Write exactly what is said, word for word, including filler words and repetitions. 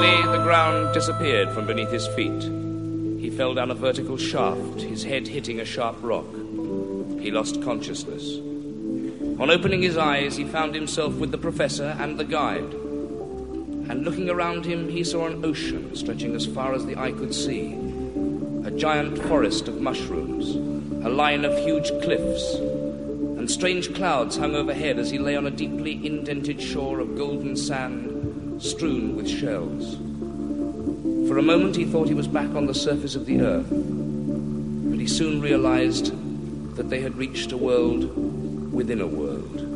Suddenly, the ground disappeared from beneath his feet. He fell down a vertical shaft, his head hitting a sharp rock. He lost consciousness. On opening his eyes, he found himself with the professor and the guide. And looking around him, he saw an ocean stretching as far as the eye could see. A giant forest of mushrooms, a line of huge cliffs, and strange clouds hung overhead as he lay on a deeply indented shore of golden sand strewn with shells. For a moment he thought he was back on the surface of the earth, but he soon realized that they had reached a world within a world.